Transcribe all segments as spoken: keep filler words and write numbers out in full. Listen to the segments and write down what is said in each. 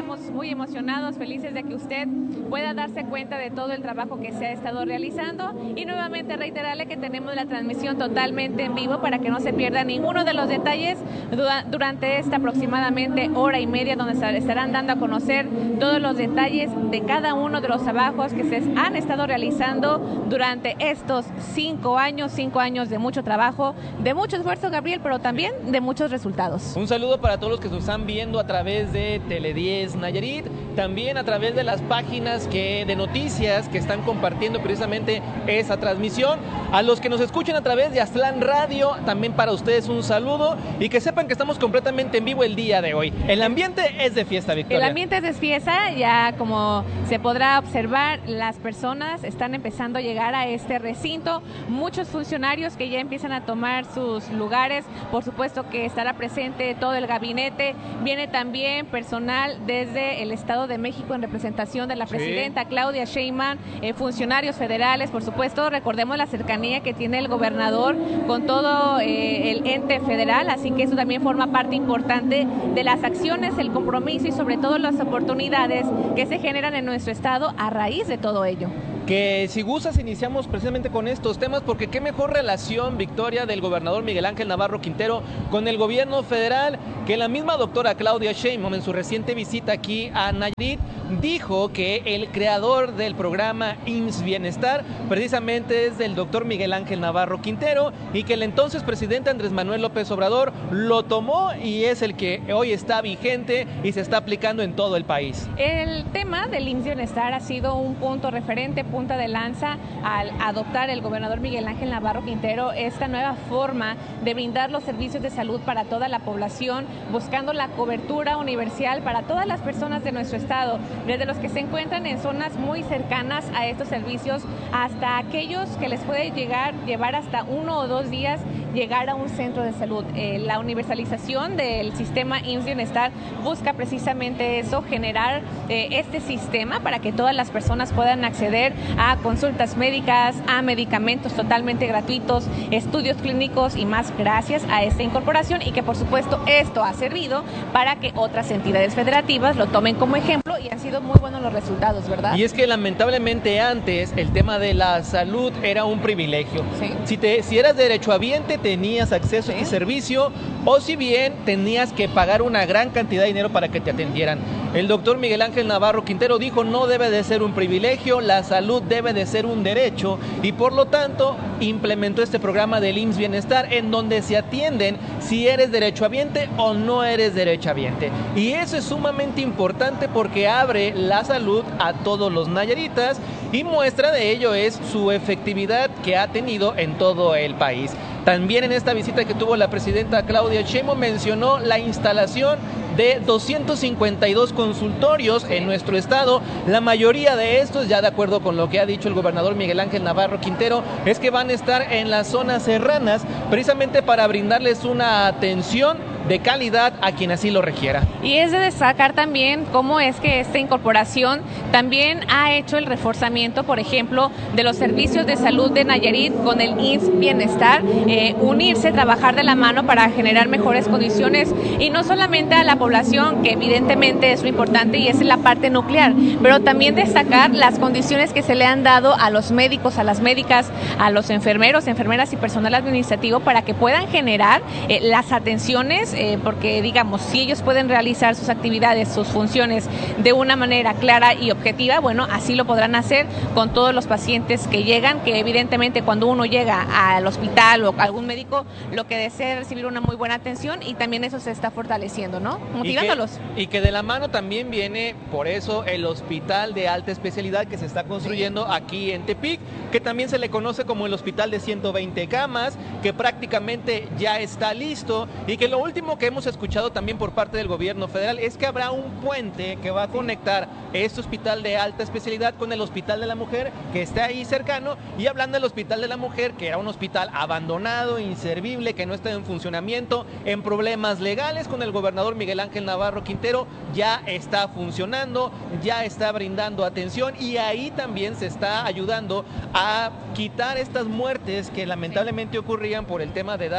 estamos muy emocionados, felices de que usted pueda darse cuenta de todo el trabajo que se ha estado realizando y nuevamente reiterarle que tenemos la transmisión totalmente en vivo para que no se pierda ninguno de los detalles durante esta aproximadamente hora y media, donde estarán dando a conocer todos los detalles de cada uno de los trabajos que se han estado realizando durante estos cinco años, cinco años de mucho trabajo, de mucho esfuerzo, Gabriel, pero también de muchos resultados. Un saludo para todos los que nos están viendo a través de Tele diez Nayarit, también a través de las páginas que, de noticias que están compartiendo precisamente esa transmisión. A los que nos escuchan a través de Aztlán Radio, también para ustedes un saludo y que sepan que estamos completamente en vivo el día de hoy. El ambiente es de fiesta, Victoria. El ambiente es de fiesta, ya como se podrá observar, las personas están empezando a llegar a este recinto, muchos funcionarios que ya empiezan a tomar sus lugares, por supuesto que estará presente todo el gabinete, viene también personal desde el Estado de México en representación de la presidenta sí. Claudia Sheinbaum, eh, funcionarios federales, por supuesto, recordemos la cercanía que tiene el gobernador con todo eh, el ente federal, así que eso también forma parte importante de las acciones, el compromiso y sobre todo las oportunidades que se generan en nuestro estado a raíz de todo ello. Que si gustas iniciamos precisamente con estos temas, porque qué mejor relación, Victoria, del gobernador Miguel Ángel Navarro Quintero con el gobierno federal, que la misma doctora Claudia Sheinbaum en su reciente visita aquí a Nayarit dijo que el creador del programa I M S S Bienestar precisamente es del doctor Miguel Ángel Navarro Quintero y que el entonces presidente Andrés Manuel López Obrador lo tomó y es el que hoy está vigente y se está aplicando en todo el país. El tema del I M S S Bienestar ha sido un punto referente, punta de lanza al adoptar el gobernador Miguel Ángel Navarro Quintero esta nueva forma de brindar los servicios de salud para toda la población, buscando la cobertura universal para todas las personas de nuestro estado, desde los que se encuentran en zonas muy cercanas a estos servicios hasta aquellos que les puede llegar, llevar hasta uno o dos días llegar a un centro de salud. Eh, la universalización del sistema I M S S Bienestar busca precisamente eso, generar eh, este sistema para que todas las personas puedan acceder a consultas médicas, a medicamentos totalmente gratuitos, estudios clínicos y más gracias a esta incorporación y que por supuesto esto ha servido para que otras entidades federativas lo tomen como ejemplo y han sido muy buenos los resultados, ¿verdad? Y es que lamentablemente antes el tema de la salud era un privilegio. Sí. Si, te, si eras derechohabiente tenías acceso ¿Sí? a este servicio o si bien tenías que pagar una gran cantidad de dinero para que te atendieran. El doctor Miguel Ángel Navarro Quintero dijo no debe de ser un privilegio, la salud debe de ser un derecho y por lo tanto implementó este programa del I M S S Bienestar en donde se atienden si eres derechohabiente o no eres derechohabiente. Y eso es sumamente importante porque abre la salud a todos los nayaritas y muestra de ello es su efectividad que ha tenido en todo el país. También en esta visita que tuvo la presidenta Claudia Sheinbaum mencionó la instalación de doscientos cincuenta y dos consultorios en nuestro estado. La mayoría de estos, ya de acuerdo con lo que ha dicho el gobernador Miguel Ángel Navarro Quintero, es que van a estar en las zonas serranas, precisamente para brindarles una atención de calidad a quien así lo requiera. Y es de destacar también cómo es que esta incorporación también ha hecho el reforzamiento, por ejemplo, de los servicios de salud de Nayarit con el I M S S Bienestar, eh, unirse, trabajar de la mano para generar mejores condiciones y no solamente a la población, que evidentemente es lo importante y es la parte nuclear, pero también destacar las condiciones que se le han dado a los médicos, a las médicas, a los enfermeros, enfermeras y personal administrativo para que puedan generar eh, las atenciones Eh, porque digamos, si ellos pueden realizar sus actividades, sus funciones de una manera clara y objetiva, bueno, así lo podrán hacer con todos los pacientes que llegan, que evidentemente cuando uno llega al hospital o algún médico, lo que desea es recibir una muy buena atención y también eso se está fortaleciendo, ¿no? Motivándolos. Y que, y que de la mano también viene, por eso, el hospital de alta especialidad que se está construyendo sí. aquí en Tepic, que también se le conoce como el hospital de ciento veinte camas, que prácticamente ya está listo y que lo último que hemos escuchado también por parte del gobierno federal es que habrá un puente que va a conectar este hospital de alta especialidad con el hospital de la mujer que está ahí cercano. Y hablando del hospital de la mujer, que era un hospital abandonado, inservible, que no está en funcionamiento, en problemas legales, con el gobernador Miguel Ángel Navarro Quintero ya está funcionando, ya está brindando atención y ahí también se está ayudando a quitar estas muertes que lamentablemente ocurrían por el tema de dar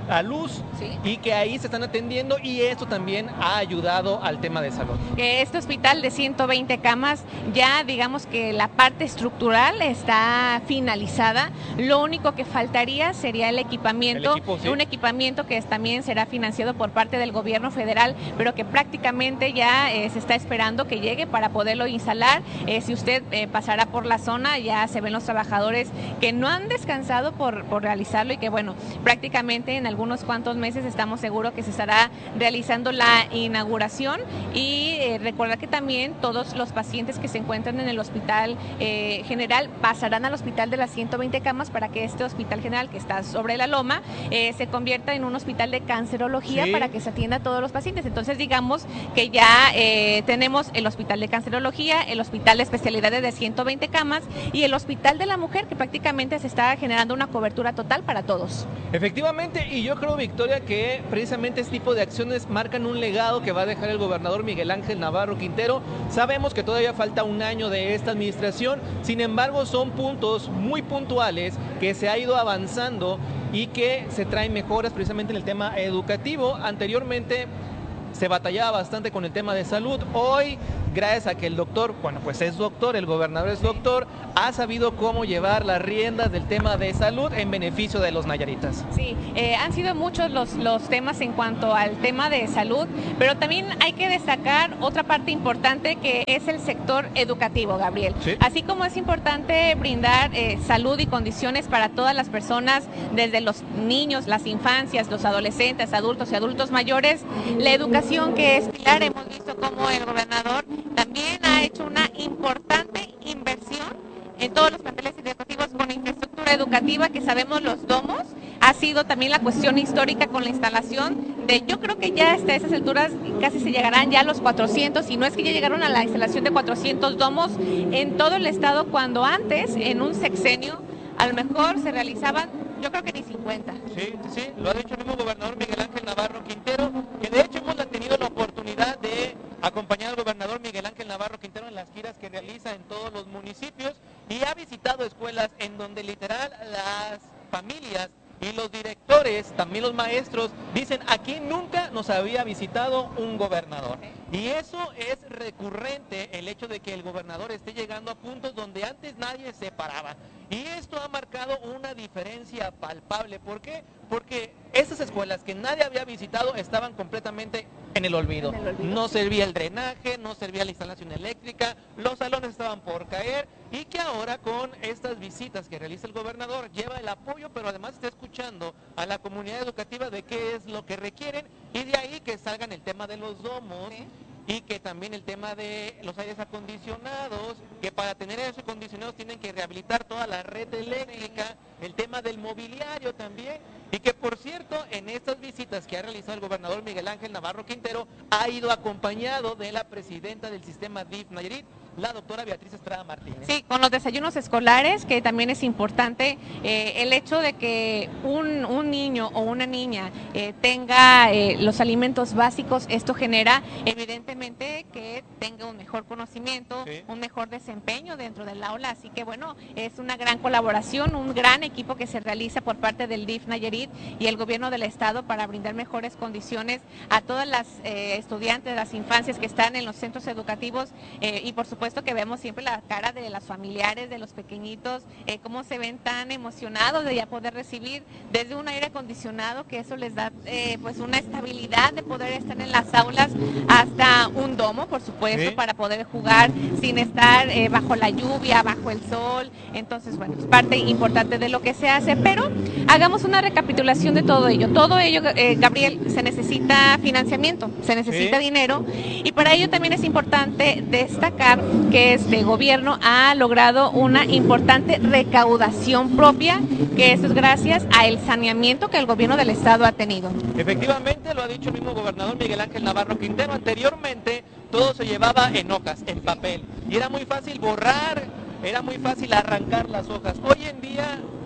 a luz, ¿sí? Y que ahí se están atendiendo, y esto también ha ayudado al tema de salud. Este hospital de ciento veinte camas, ya digamos que la parte estructural está finalizada. Lo único que faltaría sería el equipamiento, el equipo, ¿sí? Un equipamiento que es, también será financiado por parte del gobierno federal, pero que prácticamente ya eh, se está esperando que llegue para poderlo instalar. Eh, si usted eh, pasará por la zona, ya se ven los trabajadores que no han descansado por, por realizarlo, y que bueno, prácticamente en algunos cuantos meses estamos seguros que se estará realizando la inauguración. Y eh, recordar que también todos los pacientes que se encuentran en el hospital eh, general pasarán al hospital de las ciento veinte camas, para que este hospital general, que está sobre la loma, eh, se convierta en un hospital de cancerología, sí, para que se atienda a todos los pacientes. Entonces digamos que ya eh, tenemos el hospital de cancerología, el hospital de especialidades de ciento veinte camas y el hospital de la mujer, que prácticamente se está generando una cobertura total para todos. Efectivamente, y yo creo, Victoria, que precisamente este tipo de acciones marcan un legado que va a dejar el gobernador Miguel Ángel Navarro Quintero. Sabemos que todavía falta un año de esta administración, sin embargo son puntos muy puntuales que se ha ido avanzando y que se traen mejoras precisamente en el tema educativo. Anteriormente se batallaba bastante con el tema de salud. Hoy, gracias a que el doctor, bueno, pues es doctor, el gobernador es doctor, ha sabido cómo llevar las riendas del tema de salud en beneficio de los nayaritas. Sí, eh, han sido muchos los, los temas en cuanto al tema de salud, pero también hay que destacar otra parte importante, que es el sector educativo, Gabriel. ¿Sí? Así como es importante brindar eh, salud y condiciones para todas las personas, desde los niños, las infancias, los adolescentes, adultos y adultos mayores, la educación, que es pilar. Hemos visto cómo el gobernador también ha hecho una importante inversión en todos los planteles educativos con infraestructura educativa, que sabemos los domos. Ha sido también la cuestión histórica con la instalación de, yo creo que ya hasta esas alturas casi se llegarán ya a los cuatrocientos, y no es que ya llegaron a la instalación de cuatrocientos domos en todo el estado, cuando antes, en un sexenio, a lo mejor se realizaban, yo creo que ni cincuenta. Sí, sí, lo ha dicho el mismo gobernador Miguel Ángel Navarro Quintero, que de hecho hemos tenido la oportunidad de acompañar al gobernador Miguel Ángel Navarro Quintero en las giras que realiza en todos los municipios, y ha visitado escuelas en donde literal las familias y los directores, también los maestros, dicen: aquí nunca nos había visitado un gobernador. Y eso es recurrente, el hecho de que el gobernador esté llegando a puntos donde antes nadie se paraba. Y esto ha marcado una diferencia palpable. ¿Por qué? Porque esas escuelas que nadie había visitado estaban completamente en el olvido. En el olvido. No servía el drenaje, no servía la instalación eléctrica, los salones estaban por caer, y que ahora con estas visitas que realiza el gobernador lleva el apoyo, pero además está escuchando a la comunidad educativa de qué es lo que requieren, y de ahí que salgan el tema de los domos. ¿Sí? Y que también el tema de los aires acondicionados, que para tener aires acondicionados tienen que rehabilitar toda la red eléctrica, el tema del mobiliario también, y que por cierto, en estas visitas que ha realizado el gobernador Miguel Ángel Navarro Quintero, ha ido acompañado de la presidenta del sistema D I F Nayarit, la doctora Beatriz Estrada Martínez. Sí, con los desayunos escolares, que también es importante eh, el hecho de que un, un niño o una niña eh, tenga eh, los alimentos básicos. Esto genera evidentemente que tenga un mejor conocimiento, sí, un mejor desempeño dentro del aula. Así que bueno, es una gran colaboración, un gran equipo que se realiza por parte del D I F Nayarit y el gobierno del estado para brindar mejores condiciones a todas las eh, estudiantes, las infancias que están en los centros educativos, eh, y por supuesto puesto que vemos siempre la cara de las familiares, de los pequeñitos, eh, cómo se ven tan emocionados de ya poder recibir desde un aire acondicionado, que eso les da eh, pues una estabilidad de poder estar en las aulas, hasta un domo, por supuesto, ¿sí?, para poder jugar sin estar eh, bajo la lluvia, bajo el sol. Entonces, bueno, es parte importante de lo que se hace, pero hagamos una recapitulación de todo ello. Todo ello, eh, Gabriel, se necesita financiamiento, se necesita ¿sí?, dinero, y para ello también es importante destacar que este gobierno ha logrado una importante recaudación propia, que eso es gracias al saneamiento que el gobierno del estado ha tenido. Efectivamente, lo ha dicho el mismo gobernador Miguel Ángel Navarro Quintero. Anteriormente todo se llevaba en hojas, en papel, y era muy fácil borrar, era muy fácil arrancar las hojas. Hoy en día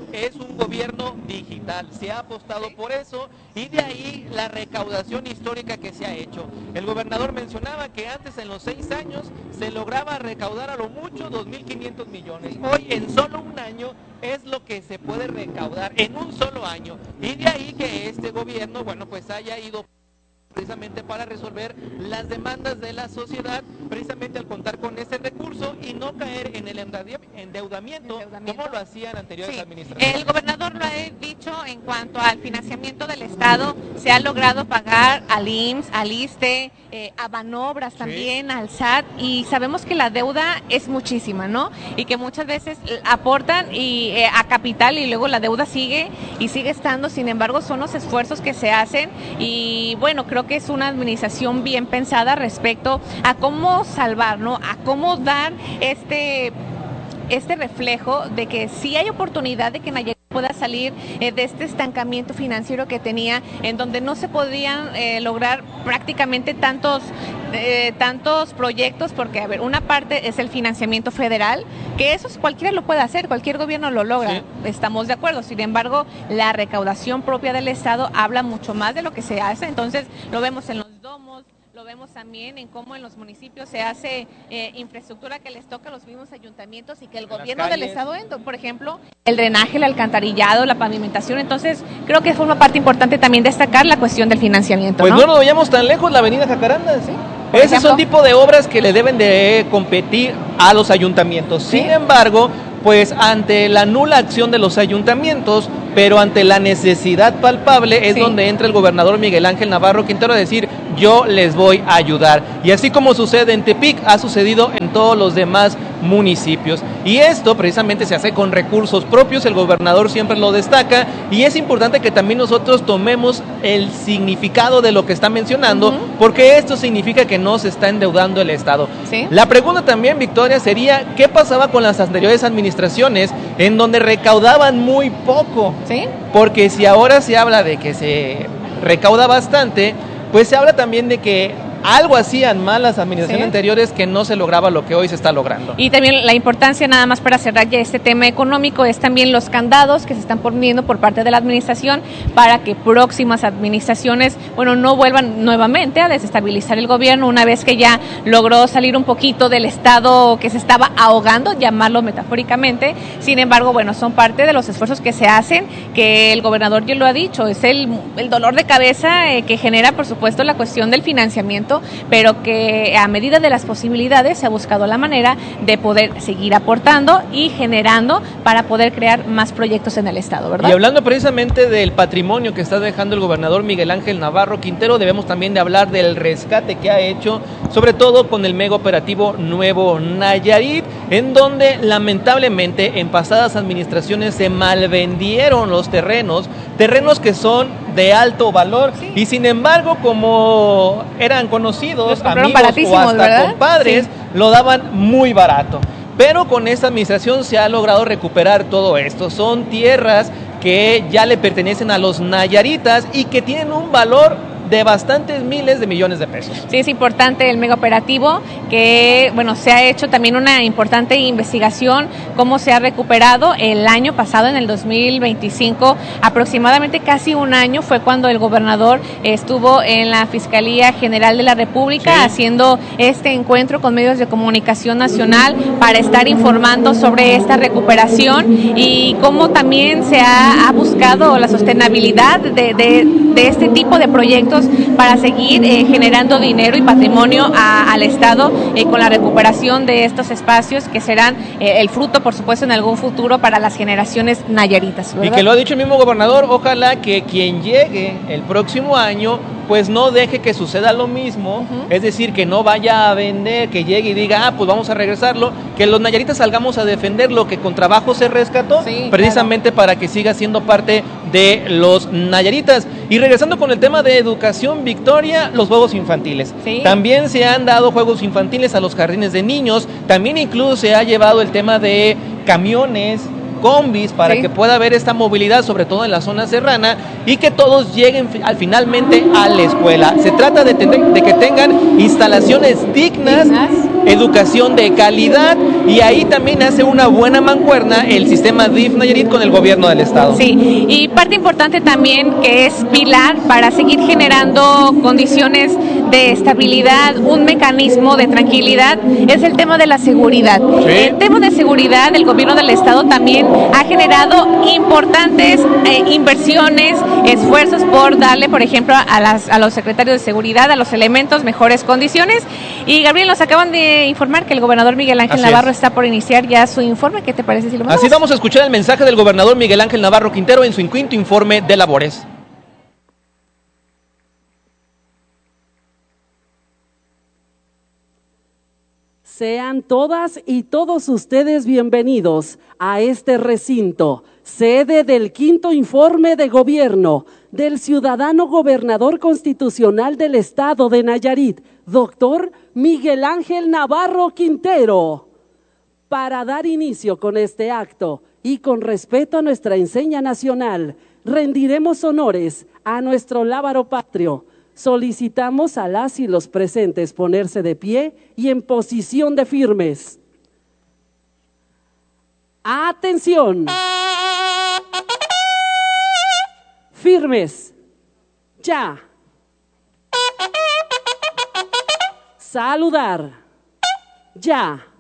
es un gobierno digital. Se ha apostado por eso y de ahí la recaudación histórica que se ha hecho. El gobernador mencionaba que antes en los seis años se lograba recaudar a lo mucho dos mil quinientos millones. Hoy en solo un año es lo que se puede recaudar en un solo año. Y de ahí que este gobierno, bueno, pues haya ido precisamente para resolver las demandas de la sociedad, precisamente al contar con ese recurso y no caer en el endeudamiento, endeudamiento. como lo hacían anteriores sí. administraciones. El gobernador lo ha dicho en cuanto al financiamiento del Estado, se ha logrado pagar al I M S S, al ISSSTE, eh, a Banobras también, sí. al S A T, y sabemos que la deuda es muchísima, ¿no? Y que muchas veces aportan y eh, a capital y luego la deuda sigue y sigue estando, sin embargo son los esfuerzos que se hacen y bueno, creo que es una administración bien pensada respecto a cómo salvar, ¿no? A cómo dar este, este reflejo de que sí hay oportunidad de que Nayarit pueda salir eh, de este estancamiento financiero que tenía, en donde no se podían eh, lograr prácticamente tantos, eh, tantos proyectos, porque, a ver, una parte es el financiamiento federal, que eso cualquiera lo puede hacer, cualquier gobierno lo logra, sí. estamos de acuerdo, sin embargo, la recaudación propia del Estado habla mucho más de lo que se hace, entonces lo vemos en los domos, lo vemos también en cómo en los municipios se hace eh, infraestructura que les toca a los mismos ayuntamientos y que el gobierno del Estado, por ejemplo, el drenaje, el alcantarillado, la pavimentación, entonces creo que forma parte importante también destacar la cuestión del financiamiento. Pues no, no nos vayamos tan lejos, la avenida Jacaranda, ¿sí? Ese ejemplo, son tipo de obras que le deben de competir a los ayuntamientos. ¿Sí? Sin embargo, pues ante la nula acción de los ayuntamientos, pero ante la necesidad palpable es sí. donde entra el gobernador Miguel Ángel Navarro Quintero a decir, yo les voy a ayudar. Y así como sucede en Tepic, ha sucedido en todos los demás municipios. Y esto precisamente se hace con recursos propios, el gobernador siempre lo destaca, y es importante que también nosotros tomemos el significado de lo que está mencionando, uh-huh. porque esto significa que no se está endeudando el Estado. ¿Sí? La pregunta también, Victoria, sería, ¿qué pasaba con las anteriores administraciones en donde recaudaban muy poco? ¿Sí? Porque si ahora se habla de que se recauda bastante, pues se habla también de que algo hacían mal las administraciones ¿Sí? anteriores que no se lograba lo que hoy se está logrando. Y también la importancia, nada más para cerrar ya este tema económico, es también los candados que se están poniendo por parte de la administración para que próximas administraciones, bueno, no vuelvan nuevamente a desestabilizar el gobierno una vez que ya logró salir un poquito del estado que se estaba ahogando, llamarlo metafóricamente. Sin embargo, bueno, son parte de los esfuerzos que se hacen, que el gobernador ya lo ha dicho, es el, el dolor de cabeza eh, que genera, por supuesto, la cuestión del financiamiento, pero que a medida de las posibilidades se ha buscado la manera de poder seguir aportando y generando para poder crear más proyectos en el Estado, ¿verdad? Y hablando precisamente del patrimonio que está dejando el gobernador Miguel Ángel Navarro Quintero, debemos también de hablar del rescate que ha hecho, sobre todo con el mega operativo Nuevo Nayarit, en donde lamentablemente en pasadas administraciones se malvendieron los terrenos, terrenos que son de alto valor, sí. y sin embargo, como eran conocidos, amigos o hasta ¿verdad? compadres, sí. lo daban muy barato. Pero con esta administración se ha logrado recuperar todo esto. Son tierras que ya le pertenecen a los nayaritas y que tienen un valor de bastantes miles de millones de pesos. Sí, es importante el mega operativo que, bueno, se ha hecho también una importante investigación, cómo se ha recuperado el año pasado, en el dos mil veinticinco, aproximadamente casi un año fue cuando el gobernador estuvo en la Fiscalía General de la República sí. haciendo este encuentro con medios de comunicación nacional para estar informando sobre esta recuperación y cómo también se ha, ha buscado la sostenibilidad de, de, de este tipo de proyectos para seguir eh, generando dinero y patrimonio a, al Estado eh, con la recuperación de estos espacios que serán eh, el fruto, por supuesto, en algún futuro para las generaciones nayaritas, ¿verdad? Y que lo ha dicho el mismo gobernador, ojalá que quien llegue el próximo año pues no deje que suceda lo mismo, uh-huh. es decir, que no vaya a vender, que llegue y diga, ah, pues vamos a regresarlo, que los nayaritas salgamos a defender lo que con trabajo se rescató, sí, precisamente claro. para que siga siendo parte de los nayaritas. Y regresando con el tema de educación, Victoria, los juegos infantiles. Sí. También se han dado juegos infantiles a los jardines de niños, también incluso se ha llevado el tema de camiones, combis, para sí. que pueda haber esta movilidad, sobre todo en la zona serrana, y que todos lleguen fi- al finalmente a la escuela. Se trata de, ten- de que tengan instalaciones dignas, dignas educación de calidad, y ahí también hace una buena mancuerna el sistema D I F Nayarit con el gobierno del estado. Sí, y parte importante también que es pilar para seguir generando condiciones de estabilidad, un mecanismo de tranquilidad, es el tema de la seguridad. Sí. El tema de seguridad, el gobierno del estado también ha generado importantes eh, inversiones, esfuerzos por darle, por ejemplo, a, las, a los secretarios de seguridad, a los elementos, mejores condiciones. Y Gabriel, nos acaban de informar que el gobernador Miguel Ángel Así Navarro es. está por iniciar ya su informe. ¿Qué te parece si lo mandamos? Así vamos a escuchar el mensaje del gobernador Miguel Ángel Navarro Quintero en su quinto informe de labores. Sean todas y todos ustedes bienvenidos a este recinto, sede del quinto informe de gobierno del ciudadano gobernador constitucional del estado de Nayarit, doctor Miguel Ángel Navarro Quintero. Para dar inicio con este acto y con respeto a nuestra enseña nacional, rendiremos honores a nuestro lábaro patrio. Solicitamos a las y los presentes ponerse de pie y en posición de firmes. ¡Atención! Firmes. Ya. Saludar. Ya.